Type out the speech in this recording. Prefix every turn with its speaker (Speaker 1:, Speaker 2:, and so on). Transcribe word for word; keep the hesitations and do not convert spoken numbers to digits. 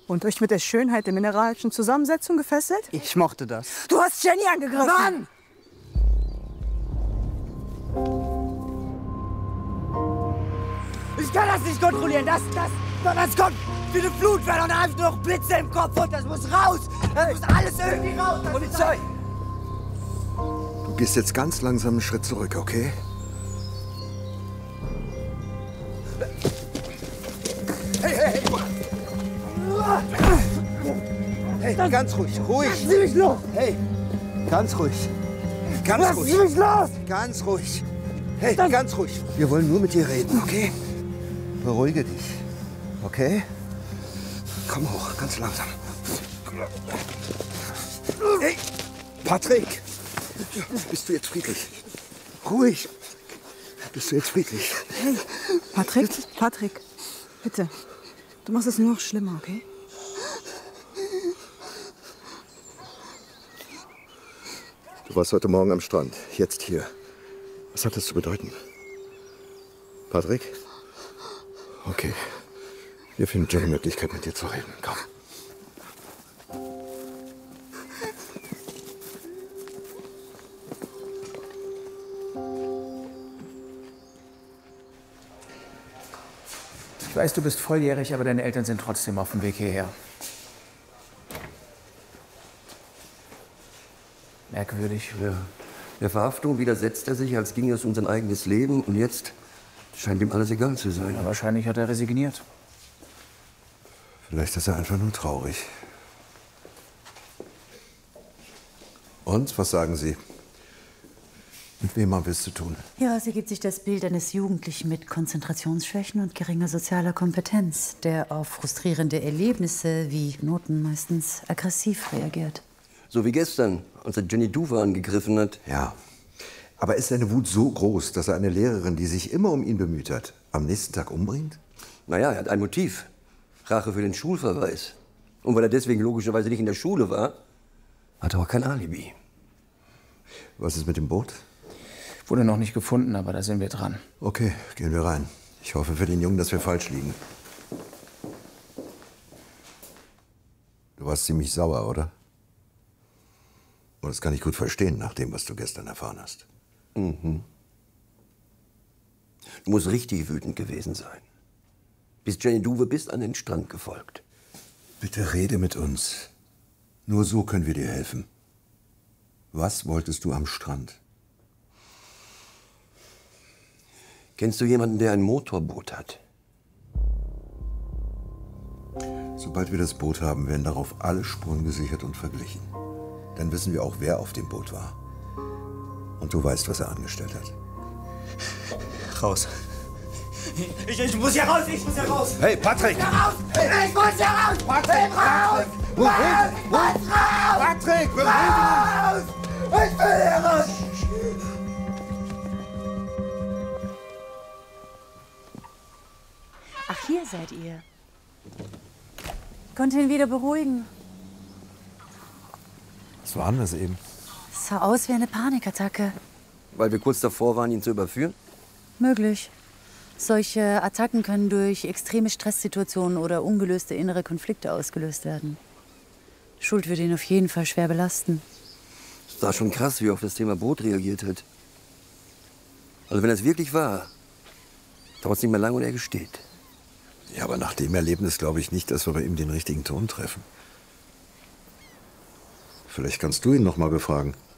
Speaker 1: Und euch mit der Schönheit der mineralischen Zusammensetzung gefesselt?
Speaker 2: Ich mochte das.
Speaker 1: Du hast Jenny angegriffen!
Speaker 2: Mann!
Speaker 3: Ich kann das nicht kontrollieren. Das, das, das kommt wie eine Flutwelle und da habe ich nur noch Blitze im Kopf und das muss raus. Das muss alles irgendwie raus. Polizei!
Speaker 4: Du gehst jetzt ganz langsam einen Schritt zurück, okay?
Speaker 3: Hey, hey, hey! Hey, ganz ruhig, ruhig! Lass mich los! Hey, ganz ruhig. Ganz
Speaker 5: Lass
Speaker 3: ruhig.
Speaker 5: mich los!
Speaker 3: Ganz ruhig. Hey, das ganz ruhig. Wir wollen nur mit dir reden, okay? Beruhige dich, okay? Komm hoch, ganz langsam. Hey, Patrick! Bist du jetzt friedlich? Ruhig! Bist du jetzt friedlich?
Speaker 1: Hey, Patrick, Patrick, bitte. Du machst es nur noch schlimmer, okay?
Speaker 4: Du warst heute Morgen am Strand, jetzt hier. Was hat das zu bedeuten? Patrick? Okay. Wir finden schon eine Möglichkeit, mit dir zu reden. Komm.
Speaker 6: Ich weiß, du bist volljährig, aber deine Eltern sind trotzdem auf dem Weg hierher. Merkwürdig.
Speaker 7: Ja. Der Verhaftung widersetzt er sich, als ginge es um sein eigenes Leben. Und jetzt scheint ihm alles egal zu sein.
Speaker 6: Ja, wahrscheinlich hat er resigniert.
Speaker 4: Vielleicht ist er einfach nur traurig. Und, was sagen Sie? Mit wem haben wir es zu tun?
Speaker 8: Hieraus ergibt sich das Bild eines Jugendlichen mit Konzentrationsschwächen und geringer sozialer Kompetenz, der auf frustrierende Erlebnisse wie Noten meistens aggressiv reagiert.
Speaker 7: So wie gestern, als er Jenny Duva angegriffen hat.
Speaker 4: Ja. Aber ist seine Wut so groß, dass er eine Lehrerin, die sich immer um ihn bemüht hat, am nächsten Tag umbringt?
Speaker 7: Naja, er hat ein Motiv. Rache für den Schulverweis. Und weil er deswegen logischerweise nicht in der Schule war, hat er auch kein Alibi.
Speaker 4: Was ist mit dem Boot?
Speaker 6: Wurde noch nicht gefunden, aber da sind wir dran.
Speaker 4: Okay, gehen wir rein. Ich hoffe für den Jungen, dass wir falsch liegen. Du warst ziemlich sauer, oder? Und das kann ich gut verstehen, nach dem, was du gestern erfahren hast.
Speaker 7: Mhm. Du musst richtig wütend gewesen sein. Bist Jenny Duva bis an den Strand gefolgt.
Speaker 4: Bitte rede mit uns. Nur so können wir dir helfen. Was wolltest du am Strand?
Speaker 7: Kennst du jemanden, der ein Motorboot hat?
Speaker 4: Sobald wir das Boot haben, werden darauf alle Spuren gesichert und verglichen. Dann wissen wir auch, wer auf dem Boot war. Und du weißt, was er angestellt hat.
Speaker 5: Raus. Ich, ich muss hier raus, ich muss hier raus.
Speaker 4: Hey, Patrick!
Speaker 5: Ich muss hier raus! Ich muss hier raus! Patrick, raus! Raus! Raus!
Speaker 4: Patrick,
Speaker 5: raus! Ich will hier raus!
Speaker 8: Ach, hier seid ihr. Konnte ihn wieder beruhigen.
Speaker 4: Was war anders eben?
Speaker 8: Es sah aus wie eine Panikattacke.
Speaker 7: Weil wir kurz davor waren, ihn zu überführen?
Speaker 8: Möglich. Solche Attacken können durch extreme Stresssituationen oder ungelöste innere Konflikte ausgelöst werden. Schuld würde ihn auf jeden Fall schwer belasten.
Speaker 7: Es war schon krass, wie er auf das Thema Boot reagiert hat. Also wenn das wirklich war, dauert es nicht mehr lange und er gesteht.
Speaker 4: Ja, aber nach dem Erlebnis glaube ich nicht, dass wir bei ihm den richtigen Ton treffen. Vielleicht kannst du ihn noch mal befragen.